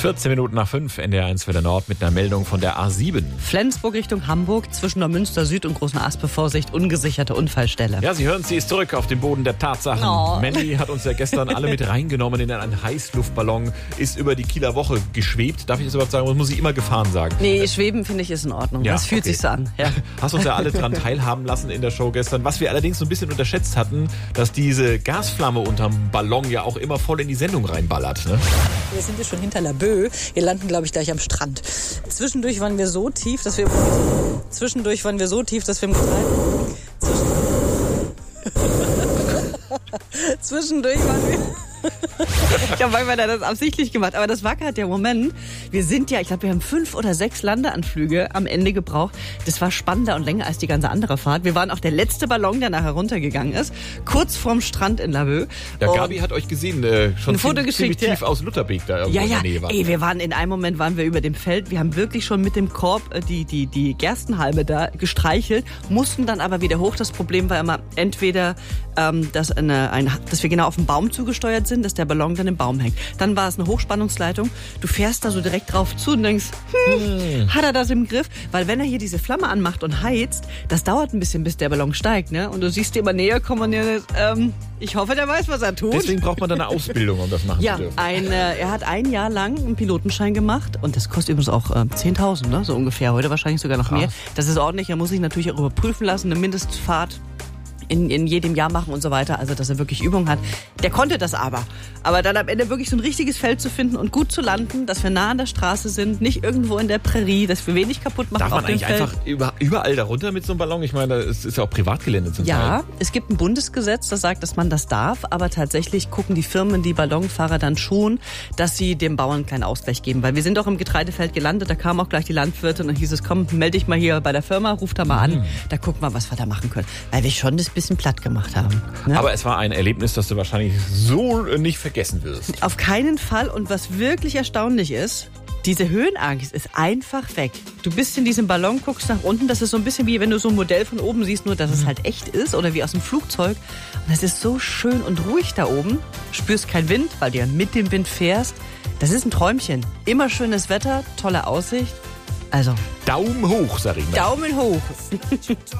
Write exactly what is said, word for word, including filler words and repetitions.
vierzehn Minuten nach fünf, N D R eins Welle Nord mit einer Meldung von der A sieben. Flensburg Richtung Hamburg, zwischen Neumünster Süd und Großen Aspe, Vorsicht, ungesicherte Unfallstelle. Ja, Sie hören, sie ist zurück auf den Boden der Tatsachen. Oh. Melli hat uns ja gestern alle mit reingenommen in einen Heißluftballon, ist über die Kieler Woche geschwebt. Darf ich das überhaupt sagen? Das muss ich immer gefahren sagen. Nee, schweben finde ich ist in Ordnung. Ja, das fühlt okay. sich so an. Ja. Hast uns ja alle dran teilhaben lassen in der Show gestern. Was wir allerdings so ein bisschen unterschätzt hatten, dass diese Gasflamme unterm Ballon ja auch immer voll in die Sendung reinballert. Ne? Wir sind jetzt schon hinter Laboe. Wir landen, glaube ich, gleich am Strand. Zwischendurch waren wir so tief, dass wir... Zwischendurch waren wir so tief, dass wir im Getreide... Zwischen... Zwischendurch waren wir... Ich glaube, manchmal hat er das absichtlich gemacht. Aber das war gerade der Moment. Wir sind ja, ich glaube, wir haben fünf oder sechs Landeanflüge am Ende gebraucht. Das war spannender und länger als die ganze andere Fahrt. Wir waren auch der letzte Ballon, der nachher runtergegangen ist. Kurz vorm Strand in Laboe. Ja, Gabi hat euch gesehen, äh, schon ein Foto ziemlich, geschickt, ziemlich tief ja. aus Lutherbeek da irgendwo Ja, in ja, der Nähe war. ey, wir waren in einem Moment waren wir über dem Feld. Wir haben wirklich schon mit dem Korb äh, die, die, die Gerstenhalme da gestreichelt, mussten dann aber wieder hoch. Das Problem war immer entweder, ähm, dass, eine, ein, dass wir genau auf den Baum zugesteuert sind, dass der Ballon dann im Baum hängt. Dann war es eine Hochspannungsleitung. Du fährst da so direkt drauf zu und denkst, hm, hm. hat er das im Griff? Weil wenn er hier diese Flamme anmacht und heizt, das dauert ein bisschen, bis der Ballon steigt, ne? Und du siehst dir immer näher kommen und dir, ähm, ich hoffe, der weiß, was er tut. Deswegen braucht man dann eine Ausbildung, um das machen ja, zu dürfen. Ein, äh, er hat ein Jahr lang einen Pilotenschein gemacht und das kostet übrigens auch äh, zehntausend, ne? So ungefähr. Heute wahrscheinlich sogar noch Krass. mehr. Das ist ordentlich. Er muss sich natürlich auch überprüfen lassen, eine Mindestfahrt in, in jedem Jahr machen und so weiter, also dass er wirklich Übung hat. Der konnte das aber. Aber dann am Ende wirklich so ein richtiges Feld zu finden und gut zu landen, dass wir nah an der Straße sind, nicht irgendwo in der Prärie, dass wir wenig kaputt machen. Darf man auf dem eigentlich Feld. einfach über, überall da runter mit so einem Ballon? Ich meine, es ist ja auch Privatgelände zum Teil. Ja, es gibt ein Bundesgesetz, das sagt, dass man das darf, aber tatsächlich gucken die Firmen, die Ballonfahrer dann schon, dass sie dem Bauern einen kleinen Ausgleich geben. Weil wir sind auch im Getreidefeld gelandet, da kam auch gleich die Landwirtin und dann hieß es, komm, melde dich mal hier bei der Firma, ruf da mal Mhm. an, da gucken wir, was wir da machen können. Weil wir schon das bisschen platt gemacht haben. Ne? Aber es war ein Erlebnis, das du wahrscheinlich so nicht vergessen wirst. Auf keinen Fall. Und was wirklich erstaunlich ist, diese Höhenangst ist einfach weg. Du bist in diesem Ballon, guckst nach unten, das ist so ein bisschen wie wenn du so ein Modell von oben siehst, nur dass es halt echt ist oder wie aus dem Flugzeug. Und es ist so schön und ruhig da oben. Spürst keinen Wind, weil du ja mit dem Wind fährst. Das ist ein Träumchen. Immer schönes Wetter, tolle Aussicht. Also Daumen hoch, sag ich mal. Daumen hoch.